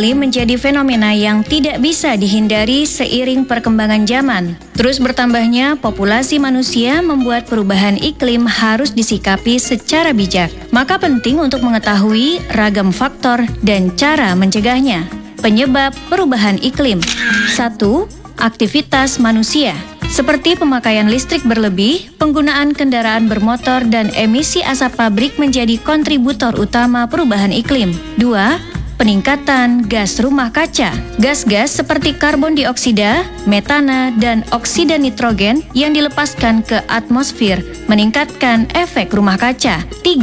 iklim menjadi fenomena yang tidak bisa dihindari seiring perkembangan zaman. Terus bertambahnya populasi manusia membuat perubahan iklim harus disikapi secara bijak. Maka penting untuk mengetahui ragam faktor dan cara mencegahnya. Penyebab perubahan iklim. 1. Aktivitas manusia. Seperti pemakaian listrik berlebih, penggunaan kendaraan bermotor, dan emisi asap pabrik menjadi kontributor utama perubahan iklim. 2. Peningkatan gas rumah kaca. Gas-gas seperti karbon dioksida, metana, dan oksida nitrogen yang dilepaskan ke atmosfer meningkatkan efek rumah kaca.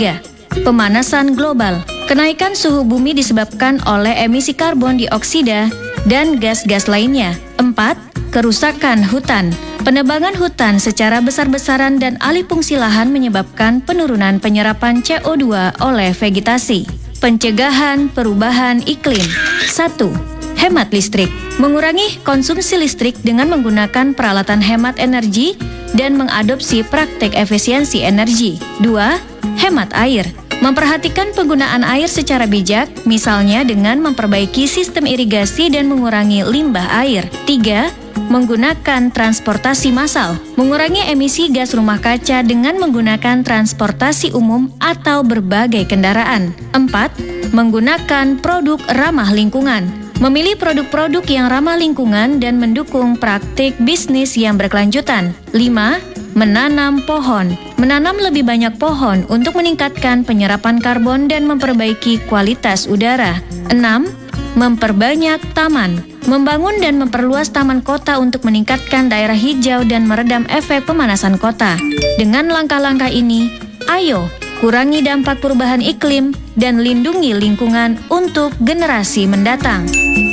3. Pemanasan global. Kenaikan suhu bumi disebabkan oleh emisi karbon dioksida dan gas-gas lainnya. 4. Kerusakan hutan. Penebangan hutan secara besar-besaran dan alih fungsi lahan menyebabkan penurunan penyerapan CO2 oleh vegetasi. Pencegahan perubahan iklim. 1. Hemat listrik. Mengurangi konsumsi listrik dengan menggunakan peralatan hemat energi dan mengadopsi praktek efisiensi energi. 2. Hemat air. Memperhatikan penggunaan air secara bijak, misalnya dengan memperbaiki sistem irigasi dan mengurangi limbah air. 3. Menggunakan transportasi massal. Mengurangi emisi gas rumah kaca dengan menggunakan transportasi umum atau berbagai kendaraan. 4. Menggunakan produk ramah lingkungan. Memilih produk-produk yang ramah lingkungan dan mendukung praktik bisnis yang berkelanjutan. 5. Menanam pohon. Menanam lebih banyak pohon untuk meningkatkan penyerapan karbon dan memperbaiki kualitas udara. 6. Memperbanyak taman. Membangun dan memperluas taman kota untuk meningkatkan daerah hijau dan meredam efek pemanasan kota. Dengan langkah-langkah ini, ayo kurangi dampak perubahan iklim dan lindungi lingkungan untuk generasi mendatang.